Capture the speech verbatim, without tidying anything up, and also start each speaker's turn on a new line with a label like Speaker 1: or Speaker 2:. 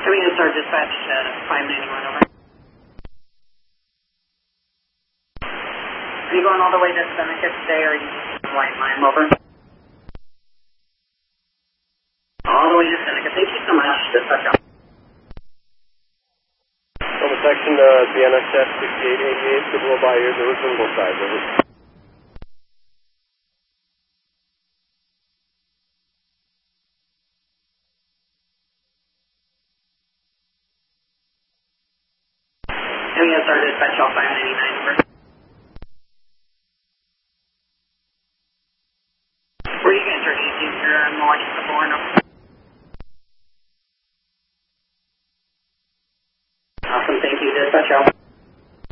Speaker 1: Coming to our dispatch, uh, five ninety-one, over. Are you going all the way to Seneca today, or are you just White Lime, over? All the way to Seneca. Thank you so much. Dispatch out.
Speaker 2: Over section uh, B N S F sixty-eight eighty-eight, good will by ears, over both sides, over.
Speaker 1: Coming to our dispatch, all five ninety-nine, over.